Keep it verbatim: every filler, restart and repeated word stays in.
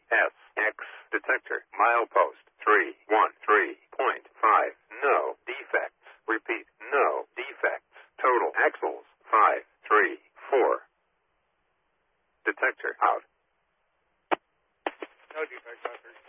S X detector. Milepost three one three point five. No defects. Repeat. No defects. Total axles five three four. Detector out. No defects, officer.